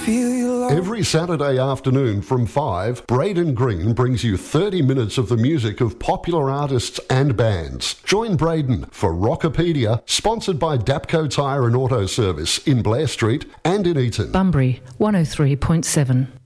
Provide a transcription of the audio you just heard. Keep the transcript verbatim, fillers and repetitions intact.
feel your love. Every Saturday afternoon from five, Braden Green brings you thirty minutes of the music of popular artists and bands. Join Braden for Rockopedia, sponsored by Dapco Tyre and Auto Service in Blair Street and in Eaton. Bunbury one oh three point seven.